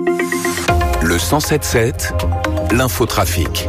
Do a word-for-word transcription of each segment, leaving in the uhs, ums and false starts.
Le cent sept sept, l'infotrafic.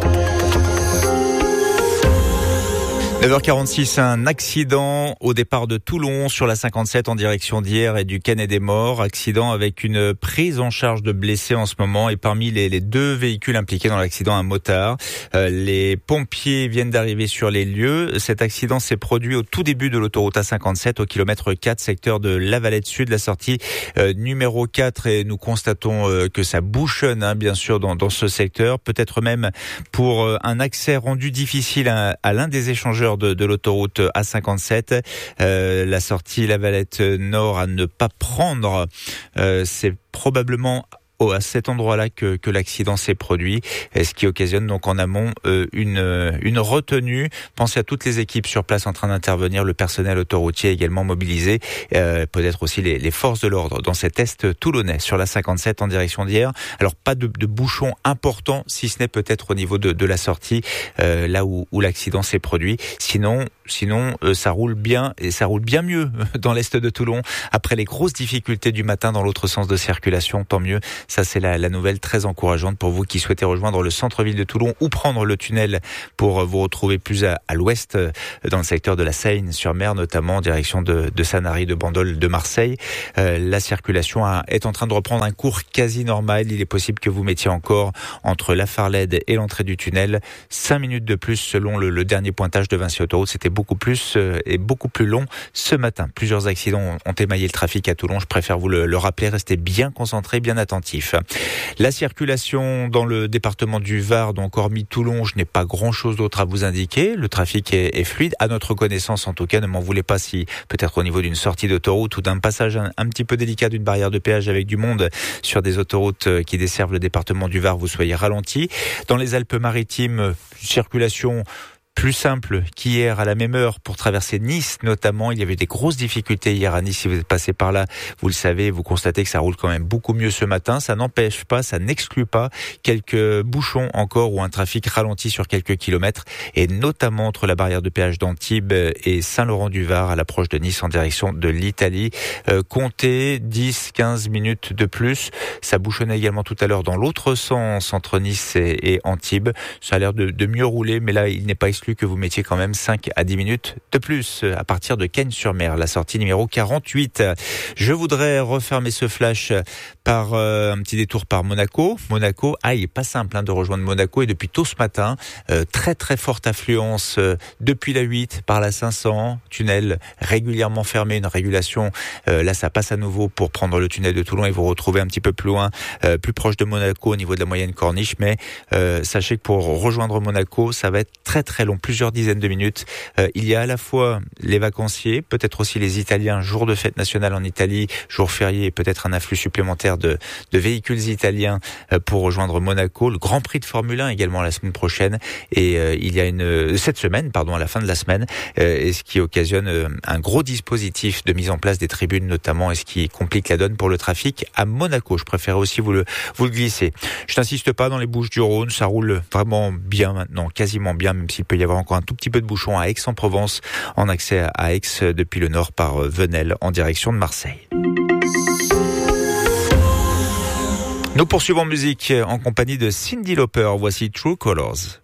neuf heures quarante-six, un accident au départ de Toulon sur la cinquante-sept en direction d'Hyères et du Canet des Morts. Accident avec une prise en charge de blessés en ce moment et parmi les, les deux véhicules impliqués dans l'accident, un motard. Euh, les pompiers viennent d'arriver sur les lieux. Cet accident s'est produit au tout début de l'autoroute A cinquante-sept au kilomètre quatre, secteur de Lavalette Sud, la sortie euh, numéro quatre, et nous constatons euh, que ça bouchonne hein, bien sûr dans, dans ce secteur, peut-être même pour euh, un accès rendu difficile à, à l'un des échangeurs De, de l'autoroute A cinquante-sept, euh, la sortie Lavalette Nord à ne pas prendre. Euh, c'est probablement à cet endroit-là que, que l'accident s'est produit, ce qui occasionne donc en amont euh, une, une retenue. Pensez à toutes les équipes sur place en train d'intervenir, le personnel autoroutier également mobilisé, euh, peut-être aussi les, les forces de l'ordre dans cet est toulonnais sur la cinquante-sept en direction d'Hyères. Alors pas de, de bouchon important, si ce n'est peut-être au niveau de, de la sortie, euh, là où, où l'accident s'est produit. Sinon, sinon euh, ça roule bien et ça roule bien mieux dans l'est de Toulon après les grosses difficultés du matin dans l'autre sens de circulation. Tant mieux. Ça, c'est la, la nouvelle très encourageante pour vous qui souhaitez rejoindre le centre-ville de Toulon ou prendre le tunnel pour vous retrouver plus à, à l'ouest, dans le secteur de la Seine-sur-Mer, notamment en direction de, de Sanary, de Bandol, de Marseille. Euh, la circulation a, est en train de reprendre un cours quasi normal. Il est possible que vous mettiez encore entre la Farlède et l'entrée du tunnel cinq minutes de plus selon le, le dernier pointage de Vinci Autoroute. C'était beaucoup plus euh, et beaucoup plus long ce matin. Plusieurs accidents ont, ont émaillé le trafic à Toulon. Je préfère vous le, le rappeler. Restez bien concentrés, bien attentifs. La circulation dans le département du Var, donc hormis Toulon, je n'ai pas grand-chose d'autre à vous indiquer. Le trafic est, est fluide, à notre connaissance en tout cas. Ne m'en voulez pas si peut-être au niveau d'une sortie d'autoroute ou d'un passage un, un petit peu délicat d'une barrière de péage avec du monde sur des autoroutes qui desservent le département du Var, vous soyez ralentis. Dans les Alpes-Maritimes, circulation plus simple qu'hier à la même heure pour traverser Nice notamment. Il y avait des grosses difficultés hier à Nice. Si vous êtes passé par là, vous le savez, vous constatez que ça roule quand même beaucoup mieux ce matin. Ça n'empêche pas, ça n'exclut pas quelques bouchons encore ou un trafic ralenti sur quelques kilomètres, et notamment entre la barrière de péage d'Antibes et Saint-Laurent-du-Var à l'approche de Nice en direction de l'Italie. Euh, comptez dix à quinze minutes de plus. Ça bouchonnait également tout à l'heure dans l'autre sens entre Nice et, et Antibes. Ça a l'air de, de mieux rouler, mais là il n'est pas que vous mettiez quand même cinq à dix minutes de plus à partir de Cagnes-sur-Mer, la sortie numéro quarante-huit. Je voudrais refermer ce flash par euh, un petit détour par Monaco. Monaco, ah, il est pas simple hein, de rejoindre Monaco, et depuis tôt ce matin, euh, très très forte affluence euh, depuis la huit par la cinq cents, tunnel régulièrement fermé, une régulation. Euh, là, ça passe à nouveau pour prendre le tunnel de Toulon et vous retrouver un petit peu plus loin, euh, plus proche de Monaco au niveau de la moyenne corniche. Mais euh, sachez que pour rejoindre Monaco, ça va être très très long, plusieurs dizaines de minutes. Euh, il y a à la fois les vacanciers, peut-être aussi les Italiens, jour de fête nationale en Italie, jour férié, et peut-être un afflux supplémentaire de, de véhicules italiens euh, pour rejoindre Monaco. Le Grand Prix de Formule un également la semaine prochaine, et euh, il y a une cette semaine, pardon, à la fin de la semaine, euh, et ce qui occasionne euh, un gros dispositif de mise en place des tribunes notamment, et ce qui complique la donne pour le trafic à Monaco. Je préfère aussi vous le vous le glisser. Je n'insiste pas, dans les Bouches-du-Rhône, ça roule vraiment bien maintenant, quasiment bien, même s'il peut y avoir encore un tout petit peu de bouchon à Aix-en-Provence, en accès à Aix depuis le nord par Venelle en direction de Marseille. Nous poursuivons en musique en compagnie de Cyndi Lauper. Voici True Colors.